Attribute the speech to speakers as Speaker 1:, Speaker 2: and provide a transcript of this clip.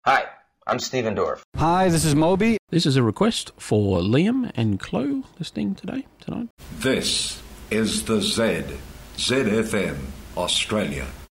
Speaker 1: Hi, I'm Steven Dorff.
Speaker 2: Hi, this is Moby.
Speaker 3: This is a request for Liam and Chloe listening tonight.
Speaker 4: This is the ZFM Australia.